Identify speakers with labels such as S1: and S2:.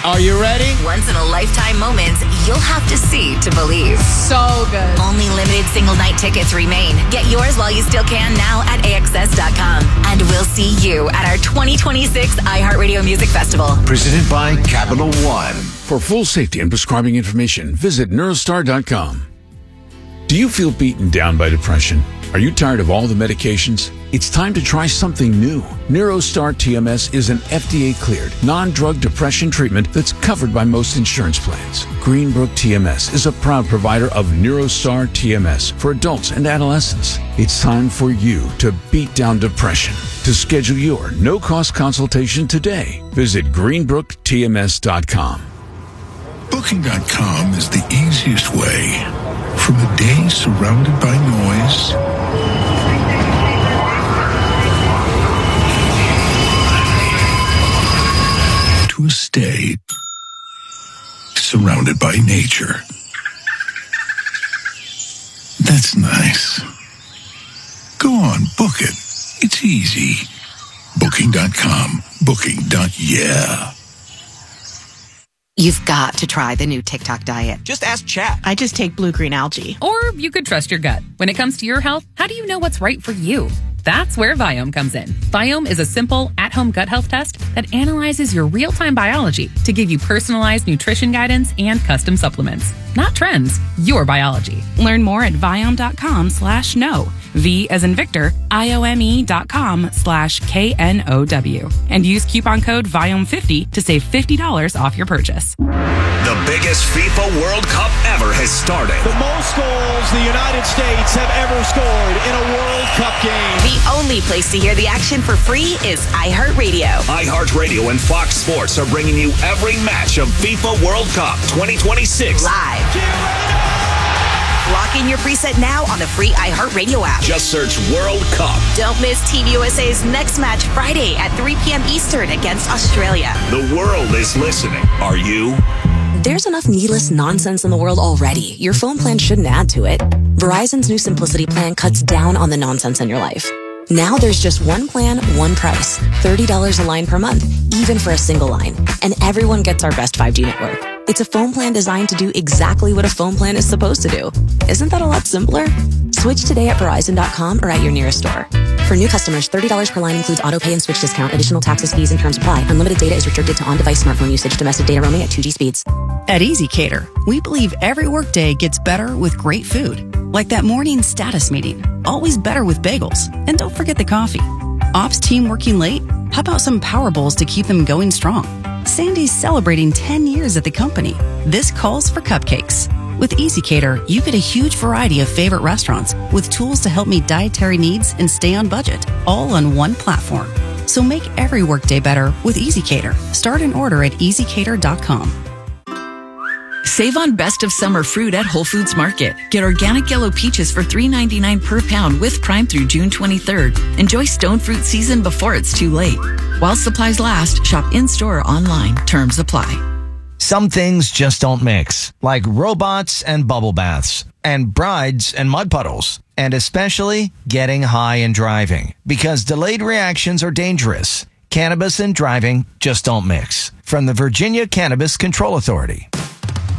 S1: Are you ready?
S2: Once-in-a-lifetime moments you'll have to see to believe.
S3: So good.
S2: Only limited single-night tickets remain. Get yours while you still can now at AXS.com. And we'll see you at our 2026 iHeartRadio Music Festival.
S4: Presented by Capital One.
S5: For full safety and prescribing information, visit Neurostar.com. Do you feel beaten down by depression? Are you tired of all the medications? It's time to try something new. Neurostar TMS is an FDA-cleared, non-drug depression treatment that's covered by most insurance plans. Greenbrook TMS is a proud provider of Neurostar TMS for adults and adolescents. It's time for you to beat down depression. To schedule your no-cost consultation today, visit greenbrooktms.com.
S6: Booking.com is the easiest way. From a day surrounded by noise to a stay surrounded by nature. That's nice. Go on, book it. It's easy. Booking.com. Booking.yeah.
S2: You've got to try the new TikTok diet.
S7: Just ask Chat.
S3: I just take blue-green algae.
S8: Or you could trust your gut. When it comes to your health, how do you know what's right for you? That's where Viome comes in. Viome is a simple, at-home gut health test that analyzes your real-time biology to give you personalized nutrition guidance and custom supplements. Not trends, your biology.
S9: Learn more at Viome.com/know. V as in Victor, IOME.com/KNOW. And use coupon code VIOME50 to save $50 off your purchase.
S10: The biggest FIFA World Cup ever has started.
S1: The most goals the United States have ever scored in a World Cup game.
S2: The only place to hear the action for free is iHeartRadio.
S10: iHeartRadio and Fox Sports are bringing you every match of FIFA World Cup 2026
S2: live. Lock in your preset now on the free iHeartRadio app.
S10: Just search World Cup.
S2: Don't miss Team USA's next match Friday at 3 p.m. Eastern against Australia.
S10: The world is listening. Are you?
S11: There's enough needless nonsense in the world already. Your phone plan shouldn't add to it. Verizon's new Simplicity plan cuts down on the nonsense in your life. Now there's just one plan, one price. $30 a line per month, even for a single line. And everyone gets our best 5G network. It's a phone plan designed to do exactly what a phone plan is supposed to do. Isn't that a lot simpler? Switch today at Verizon.com or at your nearest store. For new customers, $30 per line includes autopay and switch discount. Additional taxes, fees, and terms apply. Unlimited data is restricted to on-device smartphone usage. Domestic data roaming at 2G speeds.
S12: At ezCater, we believe every workday gets better with great food. Like that morning status meeting. Always better with bagels. And don't forget the coffee. Ops team working late? How about some power bowls to keep them going strong? Sandy's celebrating 10 years at the company. This calls for cupcakes. With ezCater, you get a huge variety of favorite restaurants with tools to help meet dietary needs and stay on budget, all on one platform. So make every workday better with ezCater. Start an order at ezcater.com.
S13: Save on best of summer fruit at Whole Foods Market. Get organic yellow peaches for $3.99 per pound with Prime through June 23rd. Enjoy stone fruit season before it's too late. While supplies last, shop in-store or online. Terms apply.
S14: Some things just don't mix, like robots and bubble baths, and brides and mud puddles, and especially getting high and driving, because delayed reactions are dangerous. Cannabis and driving just don't mix. From the Virginia Cannabis Control Authority.